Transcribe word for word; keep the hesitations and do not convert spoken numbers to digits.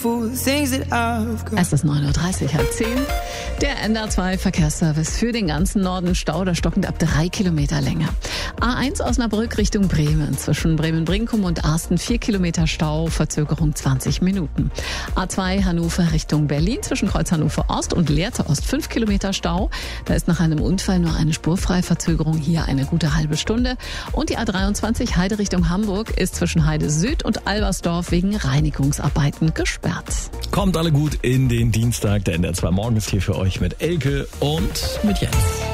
Es ist neun Uhr dreißig, halb zehn. Der N D R zwei Verkehrsservice für den ganzen Norden. Stau oder stockend ab drei Kilometer Länge. A eins Osnabrück Richtung Bremen. Zwischen Bremen-Brinkum und Arsten vier Kilometer Stau, Verzögerung zwanzig Minuten. A zwei Hannover Richtung Berlin. Zwischen Kreuz Hannover Ost und Lehrte Ost fünf Kilometer Stau. Da ist nach einem Unfall nur eine spurfreie Verzögerung. Hier eine gute halbe Stunde. Und die A dreiundzwanzig Heide Richtung Hamburg ist zwischen Heide Süd und Albersdorf wegen Reinigungsarbeiten gesperrt. Kommt alle gut in den Dienstag. Der N D R zwei Morgen ist hier für euch mit Elke und mit Jens.